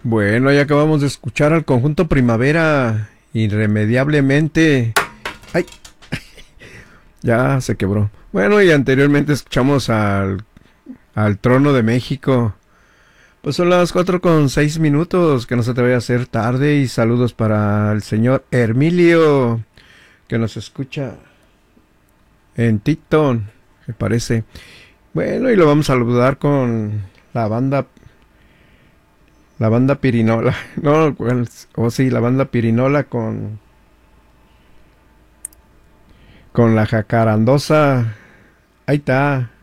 Bueno, ya acabamos de escuchar al conjunto Primavera, irremediablemente. Ay, ya se quebró. Bueno, y anteriormente escuchamos al Trono de México. Pues son las 4:06, que no se te vaya a hacer tarde. Y saludos para el señor Hermilio, que nos escucha en TikTok, me parece. Bueno, y lo vamos a saludar con la banda. La banda Pirinola. No, o sí, la banda Pirinola con la jacarandosa. Ahí está.